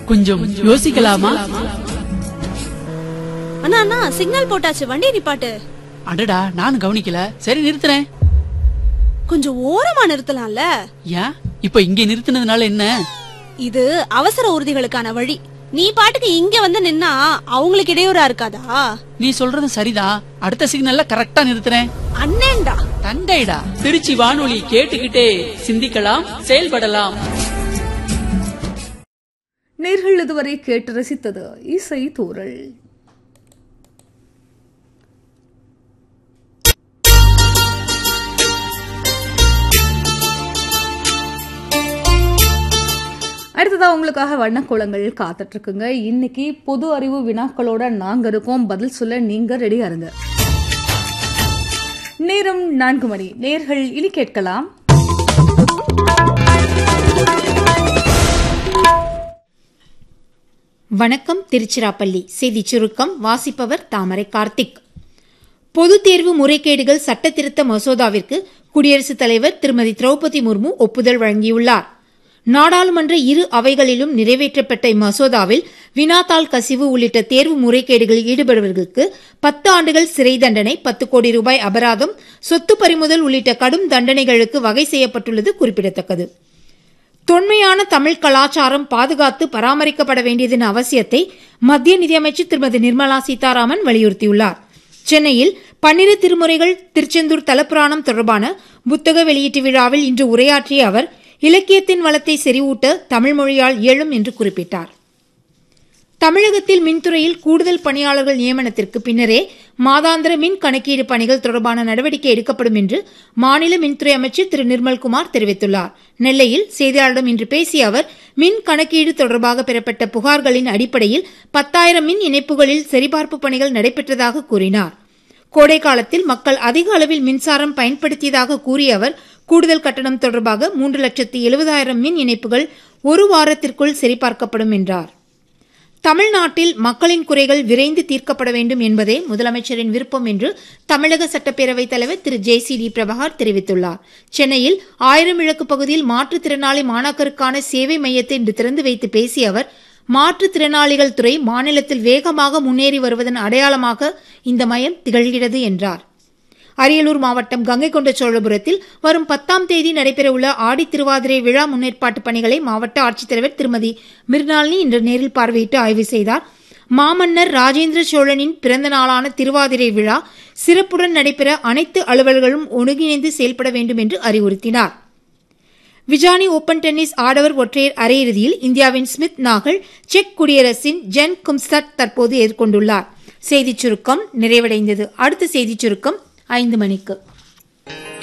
கொஞ்சம் யோசிக்கலாமா? அண்ணா அண்ணா சிக்னல் போட்டாச்சு, வண்டி நிப்பாட்டு. அடடா, நான் கவனிக்கல. சரி நிறுத்துறேன். கொஞ்சம் ஓரமா நிறுத்தலாம்ல? ஏன் இப்ப இங்க நிறுத்தினதுனால என்ன? இது அவசர ஊர்திகளுக்கான வழி. நீ பாட்டுக்கு இங்க வந்து நின்னா அவங்களுக்கு இடையூறா இருக்காதா? நீ சொல்றது சரிதான். அடுத்த சிக்னல்ல கரெக்டா நிறுத்துறேன். அண்ணேண்டா தண்டைடா. திருச்சி வானொலி கேட்டுக்கிட்டே சிந்திக்கலாம், செயல்படலாம். நேர்கள் இதுவரை கேட்டு ரசித்தது இசை தூரல். அடுத்ததா உங்களுக்காக வண்ணக்கோலங்கள் காத்துட்டு இருக்குங்க. இன்னைக்கு பொது அறிவு வினாக்களோட நாங்க இருக்கோம். பதில் சொல்ல நீங்க ரெடியா இருங்க. நேரம் 4 மணி. நேர்கள் இனி கேட்கலாம். வணக்கம். திருச்சிராப்பள்ளி செய்தி சுருக்கம் வாசிப்பவர் தாமரை கார்த்திக். பொதுத் தேர்வு முறைகேடுகள் சட்ட திருத்த மசோதாவிற்கு குடியரசுத் தலைவர் திருமதி திரௌபதி முர்மு ஒப்புதல் வழங்கியுள்ளார். நாடாளுமன்ற இரு அவைகளிலும் நிறைவேற்றப்பட்ட இம்மசோதாவில் வினாத்தாள் கசிவு உள்ளிட்ட தேர்வு முறைகேடுகளில் ஈடுபடுவர்களுக்கு 10 ஆண்டுகள் சிறை தண்டனை, 10 கோடி ரூபாய் அபராதம், சொத்து பறிமுதல் உள்ளிட்ட கடும் தண்டனைகளுக்கு வகை செய்யப்பட்டுள்ளது குறிப்பிடத்தக்கது. தொன்மையான தமிழ் கலாச்சாரம் பாதுகாத்து பராமரிக்கப்பட வேண்டியதன் அவசியத்தை மத்திய நிதியமைச்சர் திருமதி நிர்மலா சீதாராமன் வலியுறுத்தியுள்ளார். சென்னையில் 12 திருமுறைகள் திருச்செந்தூர் தலப்புராணம் தொடர்பான புத்தக வெளியீட்டு விழாவில் இன்று உரையாற்றிய அவர், இலக்கியத்தின் வளத்தை செறிவூட்ட தமிழ் மொழியால் இயலும் என்று குறிப்பிட்டார். தமிழகத்தில் மின்துறையில் கூடுதல் பணியாளர்கள் நியமனத்திற்கு பின்னரே மாதாந்திர மின் கணக்கீடு பணிகள் தொடர்பான நடவடிக்கை எடுக்கப்படும் என்று மாநில மின்துறை அமைச்சர் திரு நிர்மல்குமார் தெரிவித்துள்ளார். நெல்லையில் செய்தியாளர்களிடம் இன்று பேசிய அவர், மின் கணக்கீடு தொடர்பாக பெறப்பட்ட புகார்களின் அடிப்படையில் 10,000 மின் இணைப்புகளில் சரிபார்ப்பு பணிகள் நடைபெற்றதாக கூறினார். கோடை காலத்தில் மக்கள் அதிக அளவில் மின்சாரம் பயன்படுத்தியதாக கூறிய அவர், கூடுதல் கட்டணம் தொடர்பாக 3,70,000 மின் இணைப்புகள் ஒரு வாரத்திற்குள் சரிபார்க்கப்படும் என்றார். தமிழ்நாட்டில் மக்களின் குறைகள் விரைந்து தீர்க்கப்பட வேண்டும் என்பதே முதலமைச்சரின் விருப்பம் என்று தமிழக சட்டப்பேரவைத் தலைவர் திரு JCD பிரபாகர் தெரிவித்துள்ளார். சென்னையில் 1000 விளக்கு பகுதியில் மாற்றுத்திறனாளி மாணாக்கருக்கான சேவை மையத்தை இன்று திறந்து வைத்து பேசிய அவர், மாற்றுத்திறனாளிகள் துறை மாநிலத்தில் வேகமாக முன்னேறி வருவதன் அடையாளமாக இந்த மையம் திகழ்கிறது என்றார். அரியலூர் மாவட்டம் கங்கை கொண்ட சோழபுரத்தில் வரும் 10ஆம் தேதி நடைபெறவுள்ள ஆடி திருவாதிரை விழா முன்னேற்பாட்டு பணிகளை மாவட்ட ஆட்சித்தலைவர் திருமதி மிர்னாலினி இன்று நேரில் பார்வையிட்டு ஆய்வு செய்தார். மாமன்னர் ராஜேந்திர சோழனின் பிறந்த நாளான திருவாதிரை விழா சிறப்புடன் நடைபெற அனைத்து அலுவலர்களும் ஒருங்கிணைந்து செயல்பட வேண்டும் என்று அறிவுறுத்தினார். விஜானி ஓபன் டென்னிஸ் ஆடவர் ஒற்றையர் அரையிறுதியில் இந்தியாவின் ஸ்மித் நாகல் செக் குடியரசின் ஜென் கும்ஸ்டட் தற்போது எதிர்கொண்டுள்ளார். செய்திச் சுருக்கம் நிறைவடைந்தது. அடுத்த செய்திச் சுருக்கம் 5 மணிக்கு.